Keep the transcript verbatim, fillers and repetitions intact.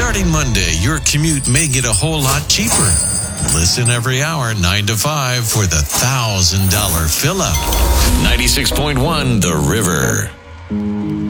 Starting Monday, your commute may get a whole lot cheaper. Listen every hour, nine to five, for the one thousand dollars fill-up. ninety-six point one The River.